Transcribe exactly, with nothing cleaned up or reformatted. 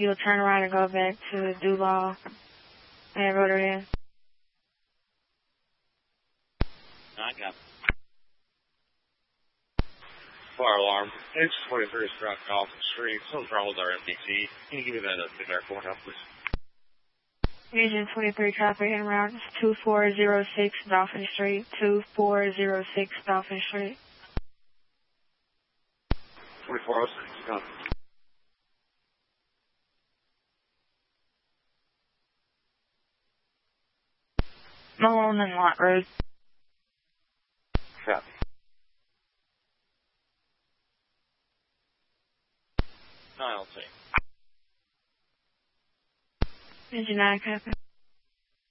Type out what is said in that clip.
you'll turn around and go back to Duval and Rotary. I got fire alarm. It's twenty-three is dropped off the street. Something's wrong with our M D T. Can you give me that uh, big airport help, please? Region twenty-three traffic en route two four zero six Dolphin Street. two four zero six Dolphin Street. twenty-four oh six, come. Malone and Lot Road. Copy. nine L T. Engine nine, copy.